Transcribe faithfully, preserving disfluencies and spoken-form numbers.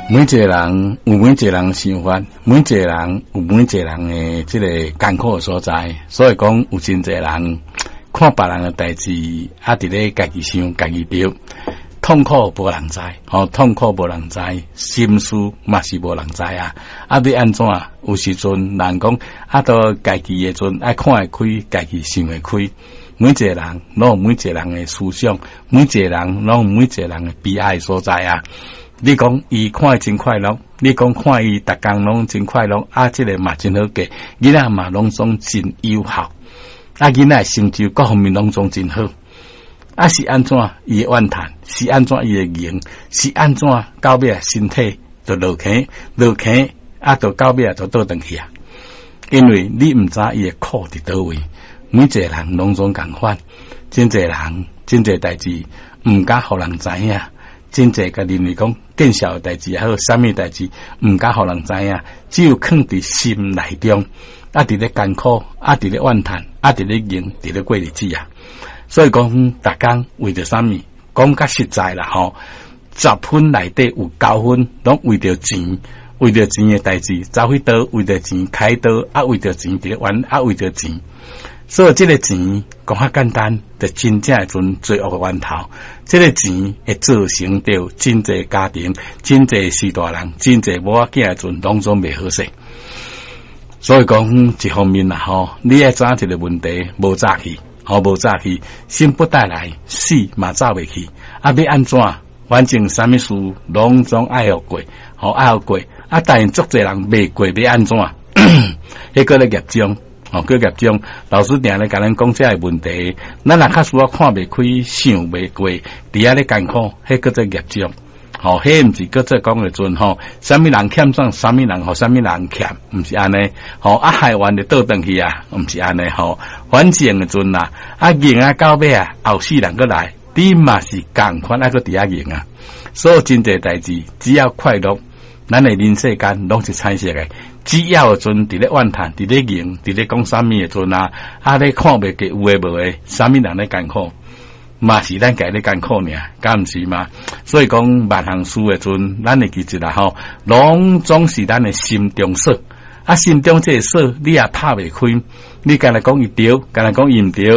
每一个人有每一个人想法，每一个人有每一个人的这个艰苦的所在，所以讲有真侪人看别人的代志，啊，伫咧家己想家己表，痛苦无人知，吼、哦，痛苦无人知，心思嘛是无人知啊。啊，你安怎？有时阵人讲啊，到家己的阵爱看会开，家己想会开。每一个人拢有每一个人的思想，每一个人拢有每一个人的悲哀所在啊。你讲伊看伊真快乐，你讲看伊逐工拢真快乐，啊，这个嘛真好过，囡仔嘛拢总真友好，啊，囡仔成就各方面拢总真好，啊是安怎伊的怨叹，是安怎伊的言，是安怎到尾啊身体就落起落起，啊，到到尾啊就倒转去啊，因为你毋知伊的苦伫倒位，每一个人拢总共款，真侪人真侪代志毋敢互人知影。真侪个认为讲见笑的代志也好，啥物代志毋敢互人知影，只有藏伫心内中，啊，伫咧艰苦，啊，伫咧怨叹，啊，伫咧忍，伫咧过日子啊。所以讲，逐工为着啥物？讲较实在啦，吼，十分内底有九分拢为着钱，为着钱的代志，走去倒为着钱开刀，啊，为着钱伫咧玩，啊，为着钱。所以这个钱讲较简单，就真正会存罪恶的源头。这个钱会造成着真侪家庭、真侪世大人、真侪某仔囝的阵拢总袂好势。所以讲一方面啦，吼，你爱知影一个问题，无早去，吼无早去，心不带来，死嘛走袂去。啊，要安怎？反正啥物事拢总爱互过，吼爱互过。啊，但足侪人袂过，要安怎？迄个咧业障。哦，叫业障，老师定咧甲咱讲这个问题，咱若较需要看袂开、想袂过，伫遐咧艰苦，迄叫做业障。吼、哦，迄毋是叫做讲的阵吼，啥物人欠账，啥物人互啥物人欠，毋是安尼。吼、哦，啊害完就倒转去啊，毋是安尼。吼、哦，反正的阵啦，啊赢啊到尾啊，后世人过来，你嘛是共款啊，个伫遐赢啊。所有真侪代志，只要快乐。咱的人世间拢是彩色的，只要阵伫咧怨叹，伫咧赢，伫咧讲啥物的阵啊，啊咧看袂过有诶无诶，啥物人咧艰苦，嘛是咱家咧艰苦尔，敢毋是吗？所以讲万行事诶阵，咱会记住啦吼，拢总是咱诶心中锁，啊心中这个锁，你也拍袂开，你干来讲伊对，干来讲伊毋对。